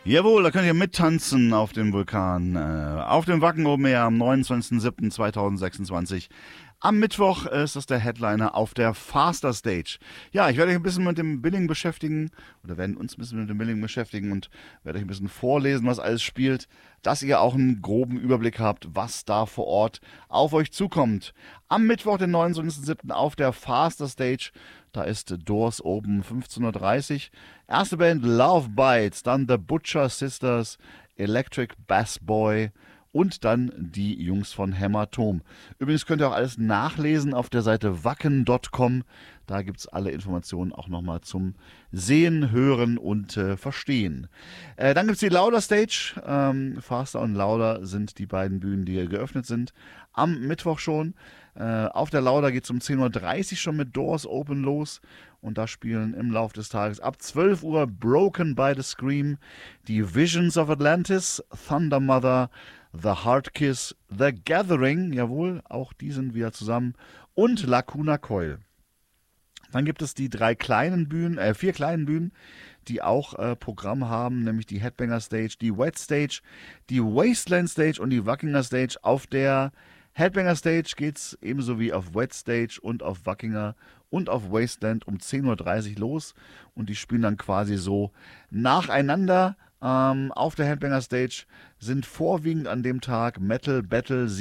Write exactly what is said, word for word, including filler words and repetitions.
Jawohl, da könnt ihr mittanzen auf dem Vulkan, äh, auf dem Wacken oben Meer am neunundzwanzigsten siebten zweitausendsechsundzwanzig. Am Mittwoch ist das der Headliner auf der Faster Stage. Ja, ich werde euch ein bisschen mit dem Billing beschäftigen, oder werden uns ein bisschen mit dem Billing beschäftigen und werde euch ein bisschen vorlesen, was alles spielt, dass ihr auch einen groben Überblick habt, was da vor Ort auf euch zukommt. Am Mittwoch, den neunundzwanzigsten siebten auf der Faster Stage, da ist Doors Open fünfzehn Uhr dreißig. Erste Band Love Bites, dann The Butcher Sisters, Electric Bass Boy und dann die Jungs von Hämatom. Übrigens könnt ihr auch alles nachlesen auf der Seite wacken punkt com. Da gibt es alle Informationen auch nochmal zum Sehen, Hören und äh, Verstehen. Äh, dann gibt es die Lauder Stage. Ähm, Faster und Lauder sind die beiden Bühnen, die hier geöffnet sind. Am Mittwoch schon. Äh, auf der Lauder geht es um zehn Uhr dreißig schon mit Doors Open los. Und da spielen im Laufe des Tages ab zwölf Uhr Broken by the Scream, die Visions of Atlantis, Thunder Mother, The Hard Kiss, The Gathering, jawohl, auch die sind wieder zusammen, und Lacuna Coil. Dann gibt es die drei kleinen Bühnen, äh, vier kleinen Bühnen, die auch äh, Programm haben, nämlich die Headbanger Stage, die Wet Stage, die Wasteland Stage und die Wackinger Stage. Auf der Headbanger Stage geht es ebenso wie auf Wet Stage und auf Wackinger und auf Wasteland um zehn Uhr dreißig los und die spielen dann quasi so nacheinander. Ähm, auf der Headbanger Stage sind vorwiegend an dem Tag Metal, Battle,